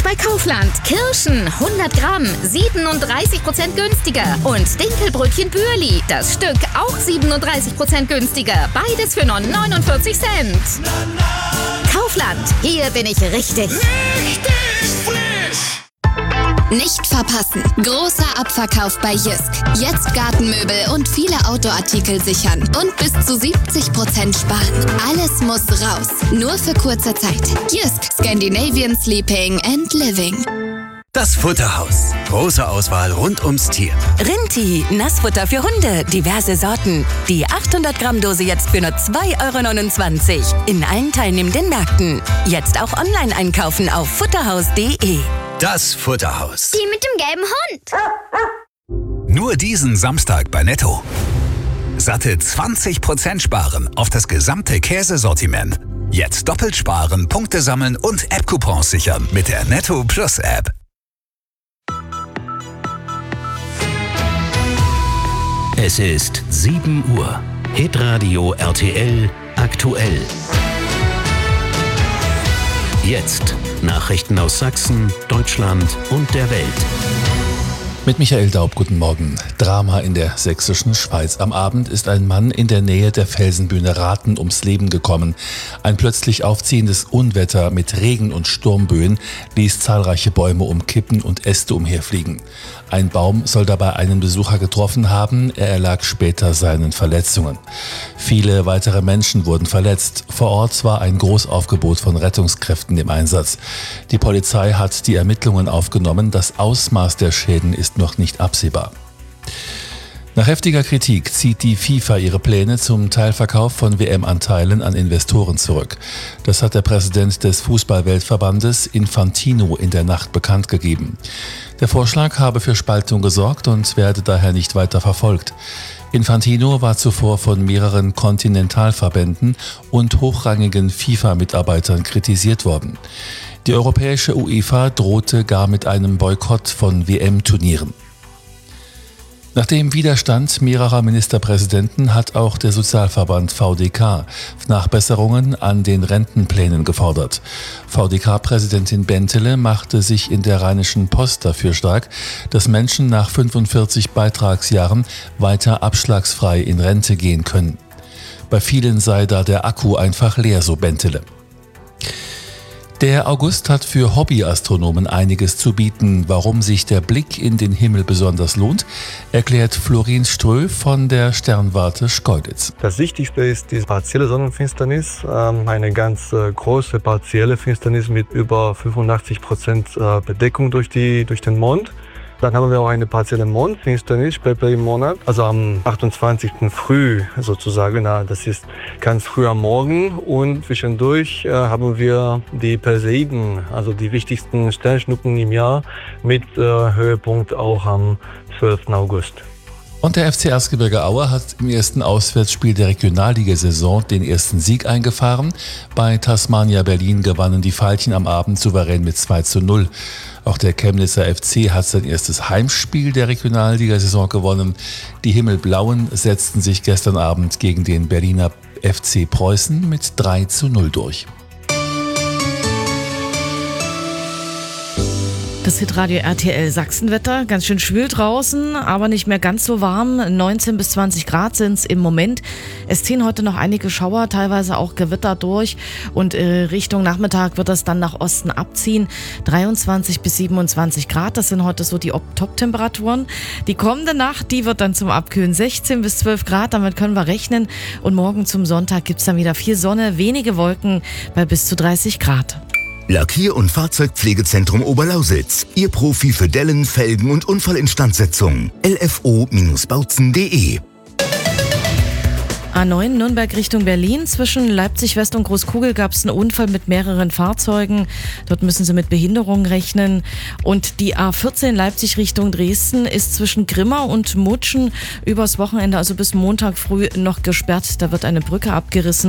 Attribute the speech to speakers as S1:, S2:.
S1: bei Kaufland. Kirschen 100 Gramm 37% günstiger. Und Dinkelbrötchen Bürli, das Stück auch 37% günstiger. Beides für nur 49 Cent. Kaufland, hier bin ich richtig.
S2: Richtig frisch!
S3: Nicht verpassen. Großer Abverkauf bei Jysk. Jetzt Gartenmöbel und viele Outdoor-Artikel sichern. Und bis zu 70% sparen. Alles muss raus. Nur für kurze Zeit. Jysk. Scandinavian Sleeping and Living.
S4: Das Futterhaus. Große Auswahl rund ums Tier.
S5: Rinti, Nassfutter für Hunde, diverse Sorten. Die 800 Gramm Dose jetzt für nur 2,29 € in allen teilnehmenden Märkten. Jetzt auch online einkaufen auf futterhaus.de.
S4: Das Futterhaus.
S6: Die mit dem gelben Hund.
S4: Nur diesen Samstag bei Netto. Satte 20% sparen auf das gesamte Käsesortiment. Jetzt doppelt sparen, Punkte sammeln und App-Coupons sichern mit der Netto Plus App.
S7: Es ist 7 Uhr. Hitradio RTL aktuell. Jetzt Nachrichten aus Sachsen, Deutschland und der Welt.
S8: Mit Michael Daub, guten Morgen. Drama in der sächsischen Schweiz. Am Abend ist ein Mann in der Nähe der Felsenbühne Rathen ums Leben gekommen. Ein plötzlich aufziehendes Unwetter mit Regen und Sturmböen ließ zahlreiche Bäume umkippen und Äste umherfliegen. Ein Baum soll dabei einen Besucher getroffen haben. Er erlag später seinen Verletzungen. Viele weitere Menschen wurden verletzt. Vor Ort war ein Großaufgebot von Rettungskräften im Einsatz. Die Polizei hat die Ermittlungen aufgenommen. Das Ausmaß der Schäden ist noch nicht absehbar. Nach heftiger Kritik zieht die FIFA ihre Pläne zum Teilverkauf von WM-Anteilen an Investoren zurück. Das hat der Präsident des Fußball-Weltverbandes Infantino in der Nacht bekannt gegeben. Der Vorschlag habe für Spaltung gesorgt und werde daher nicht weiter verfolgt. Infantino war zuvor von mehreren Kontinentalverbänden und hochrangigen FIFA-Mitarbeitern kritisiert worden. Die europäische UEFA drohte gar mit einem Boykott von WM-Turnieren. Nach dem Widerstand mehrerer Ministerpräsidenten hat auch der Sozialverband VDK Nachbesserungen an den Rentenplänen gefordert. VDK-Präsidentin Bentele machte sich in der Rheinischen Post dafür stark, dass Menschen nach 45 Beitragsjahren weiter abschlagsfrei in Rente gehen können. Bei vielen sei da der Akku einfach leer, so Bentele. Der August hat für Hobbyastronomen einiges zu bieten. Warum sich der Blick in den Himmel besonders lohnt, erklärt Florin Strö von der Sternwarte Schkeuditz.
S9: Das Wichtigste ist die partielle Sonnenfinsternis, eine ganz große partielle Finsternis mit über 85% Bedeckung durch den Mond. Dann haben wir auch eine partielle Mondfinsternis später im Monat, also am 28. früh sozusagen. Das ist ganz früh am Morgen und zwischendurch haben wir die Perseiden, also die wichtigsten Sternschnuppen im Jahr mit Höhepunkt auch am 12. August.
S8: Und der FC Erzgebirge Aue hat im ersten Auswärtsspiel der Regionalligasaison den ersten Sieg eingefahren. Bei Tasmania Berlin gewannen die Veilchen am Abend souverän mit 2:0. Auch der Chemnitzer FC hat sein erstes Heimspiel der Regionalligasaison gewonnen. Die Himmelblauen setzten sich gestern Abend gegen den Berliner FC Preußen mit 3:0 durch.
S10: Das Hitradio RTL Sachsenwetter, ganz schön schwül draußen, aber nicht mehr ganz so warm. 19 bis 20 Grad sind es im Moment. Es ziehen heute noch einige Schauer, teilweise auch Gewitter durch und Richtung Nachmittag wird das dann nach Osten abziehen. 23 bis 27 Grad, das sind heute so die Top-Temperaturen. Die kommende Nacht, die wird dann zum Abkühlen 16 bis 12 Grad, damit können wir rechnen. Und morgen zum Sonntag gibt es dann wieder viel Sonne, wenige Wolken bei bis zu 30 Grad.
S11: Lackier- und Fahrzeugpflegezentrum Oberlausitz. Ihr Profi für Dellen, Felgen und Unfallinstandsetzung. lfo-bautzen.de.
S10: A9 Nürnberg Richtung Berlin. Zwischen Leipzig West und Großkugel gab es einen Unfall mit mehreren Fahrzeugen. Dort müssen Sie mit Behinderungen rechnen. Und die A14 Leipzig Richtung Dresden ist zwischen Grimma und Mutschen übers Wochenende, also bis Montag früh, noch gesperrt. Da wird eine Brücke abgerissen.